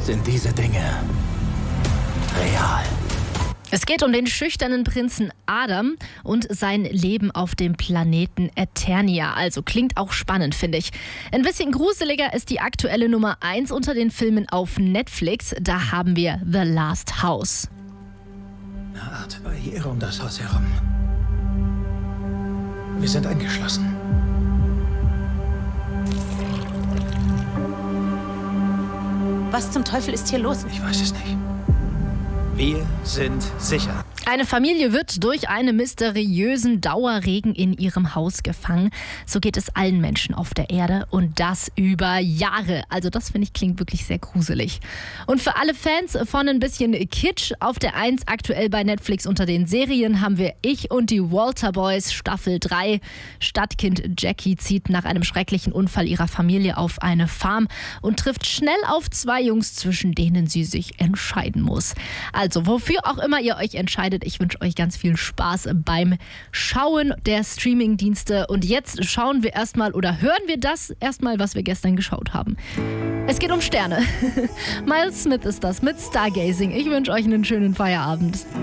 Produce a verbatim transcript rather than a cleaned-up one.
sind diese Dinge real. Es geht um den schüchternen Prinzen Adam und sein Leben auf dem Planeten Eternia. Also klingt auch spannend, finde ich. Ein bisschen gruseliger ist die aktuelle Nummer eins unter den Filmen auf Netflix. Da haben wir The Last House. Eine Art Barriere um das Haus herum. Wir sind eingeschlossen. Was zum Teufel ist hier los? Ich weiß es nicht. Wir sind sicher. Eine Familie wird durch einen mysteriösen Dauerregen in ihrem Haus gefangen. So geht es allen Menschen auf der Erde und das über Jahre. Also das, finde ich, klingt wirklich sehr gruselig. Und für alle Fans von ein bisschen Kitsch, auf der eins aktuell bei Netflix unter den Serien haben wir Ich und die Walter Boys Staffel drei. Stadtkind Jackie zieht nach einem schrecklichen Unfall ihrer Familie auf eine Farm und trifft schnell auf zwei Jungs, zwischen denen sie sich entscheiden muss. Also wofür auch immer ihr euch entscheidet, ich wünsche euch ganz viel Spaß beim Schauen der Streamingdienste. Und jetzt schauen wir erstmal oder hören wir das erstmal, was wir gestern geschaut haben. Es geht um Sterne. Miles Smith ist das mit Stargazing. Ich wünsche euch einen schönen Feierabend.